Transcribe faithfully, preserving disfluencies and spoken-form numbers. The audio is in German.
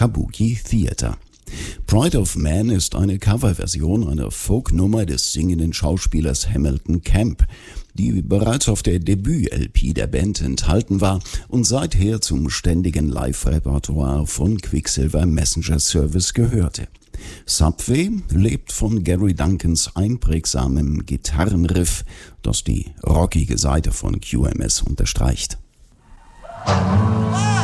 Kabuki Theater. Pride of Man ist eine Coverversion einer Folknummer des singenden Schauspielers Hamilton Camp, die bereits auf der Debüt-L P der Band enthalten war und seither zum ständigen Live-Repertoire von Quicksilver Messenger Service gehörte. Subway lebt von Gary Duncans einprägsamem Gitarrenriff, das die rockige Seite von Q M S unterstreicht. Ah!